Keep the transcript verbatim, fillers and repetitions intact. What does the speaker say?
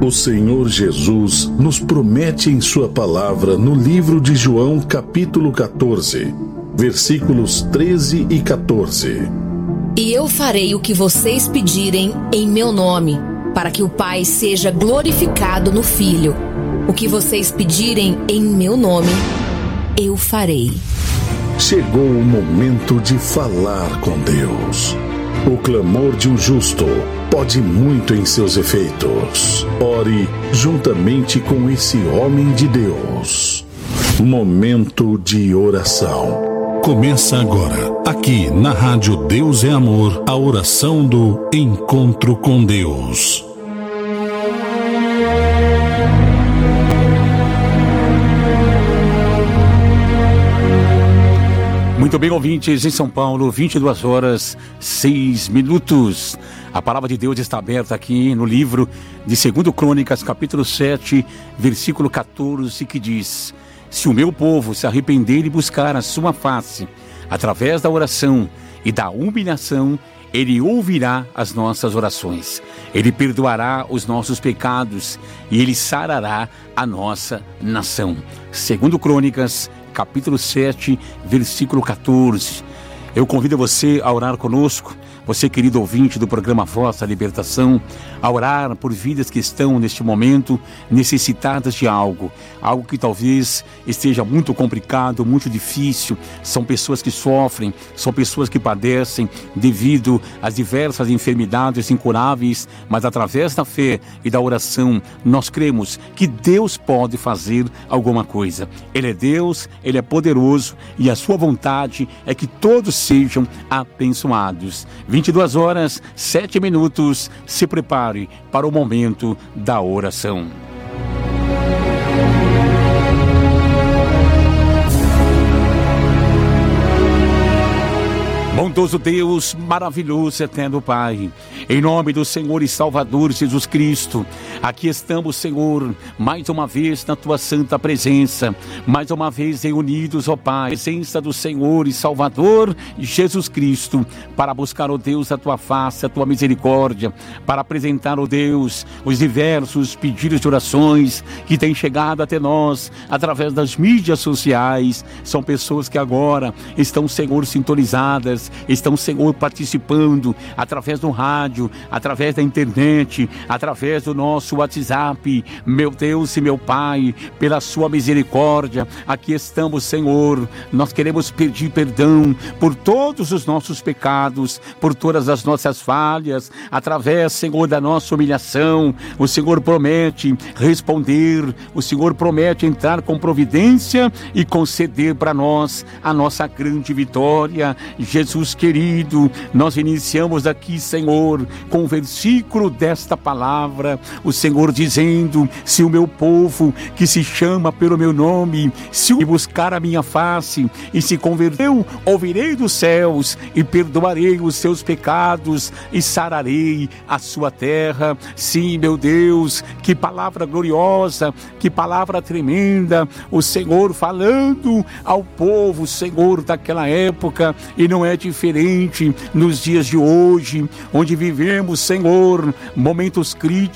O Senhor Jesus nos promete em sua palavra no livro de João, capítulo quatorze, versículos treze e quatorze. E eu farei o que vocês pedirem em meu nome, para que o Pai seja glorificado no Filho. O que vocês pedirem em meu nome, eu farei. Chegou o momento de falar com Deus. O clamor de um justo pode muito em seus efeitos. Ore juntamente com esse homem de Deus. Momento de oração. Começa agora, aqui na Rádio Deus é Amor, a oração do Encontro com Deus. Muito bem, ouvintes, em São Paulo, vinte e duas horas, seis minutos. A palavra de Deus está aberta aqui no livro de Segundo Crônicas, capítulo sete, versículo quatorze, que diz: se o meu povo se arrepender e buscar a sua face, através da oração e da humilhação, ele ouvirá as nossas orações. Ele perdoará os nossos pecados e ele sarará a nossa nação. Segundo Crônicas, capítulo sete, versículo quatorze. Eu convido você a orar conosco, você, querido ouvinte do programa Voz da Libertação, a orar por vidas que estão neste momento necessitadas de algo, algo que talvez esteja muito complicado, muito difícil. São pessoas que sofrem, são pessoas que padecem devido às diversas enfermidades incuráveis, mas através da fé e da oração, nós cremos que Deus pode fazer alguma coisa. Ele é Deus, Ele é poderoso e a sua vontade é que todos sejam abençoados. vinte e duas horas, sete minutos, se prepare para o momento da oração. Bondoso Deus, maravilhoso, eterno Pai, em nome do Senhor e Salvador Jesus Cristo, aqui estamos, Senhor, mais uma vez na Tua santa presença, mais uma vez reunidos, ó Pai, presença do Senhor e Salvador Jesus Cristo, para buscar, ó Deus, a Tua face, a Tua misericórdia, para apresentar, ó Deus, os diversos pedidos de orações que têm chegado até nós através das mídias sociais. São pessoas que agora estão, Senhor, sintonizadas, estão, Senhor, participando através do rádio, através da internet, através do nosso WhatsApp. Meu Deus e meu Pai, pela sua misericórdia, aqui estamos, Senhor. Nós queremos pedir perdão por todos os nossos pecados, por todas as nossas falhas, através, Senhor, da nossa humilhação. O Senhor promete responder, o Senhor promete entrar com providência e conceder para nós a nossa grande vitória. Jesus querido, nós iniciamos aqui, Senhor, com o versículo desta palavra, o Senhor dizendo: se o meu povo, que se chama pelo meu nome, se buscar a minha face e se converteu, ouvirei dos céus e perdoarei os seus pecados e sararei a sua terra. Sim, meu Deus, que palavra gloriosa, que palavra tremenda, o Senhor falando ao povo, Senhor, daquela época, e não é diferente nos dias de hoje, onde vivemos, Senhor, momentos críticos,